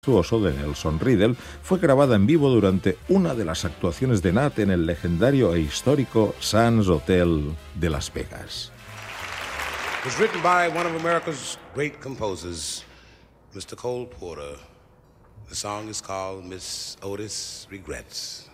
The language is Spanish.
de Nelson Riddle fue grabada en vivo durante una de las actuaciones de Nat en el legendario e histórico Sands Hotel de Las Vegas. It was written by one of America's great composers, Mr. Cole Porter. The song is called Miss Otis Regrets.